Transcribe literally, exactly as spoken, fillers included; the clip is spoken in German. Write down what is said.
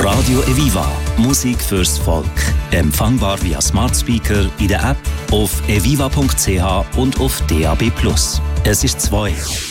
Radio Eviva. Musik fürs Volk. Empfangbar via Smart Speaker, in der App, auf eviva punkt c h und auf D A B plus. Es ist zwei.